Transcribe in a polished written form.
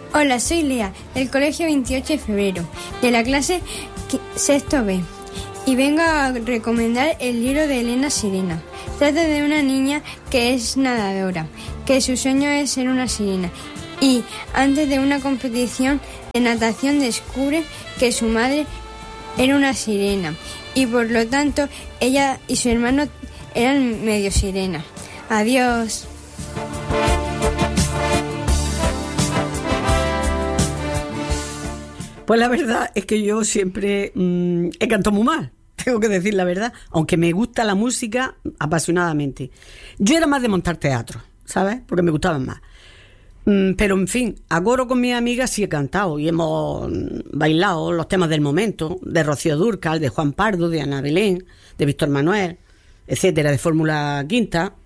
Hola, soy Lea, del Colegio 28 de Febrero, de la clase sexto B, y vengo a recomendar el libro de Elena Sirena. Trata de una niña que es nadadora, que su sueño es ser una sirena, y antes de una competición de natación descubre que su madre era una sirena, y por lo tanto ella y su hermano eran medio sirena. Adiós. Pues la verdad es que yo siempre he cantado muy mal, tengo que decir la verdad, aunque me gusta la música apasionadamente. Yo era más de montar teatro, ¿sabes? Porque me gustaban más. Pero en fin, a coro con mis amigas sí he cantado y hemos bailado los temas del momento, de Rocío Dúrcal, de Juan Pardo, de Ana Belén, de Víctor Manuel, etcétera, de Fórmula Quinta.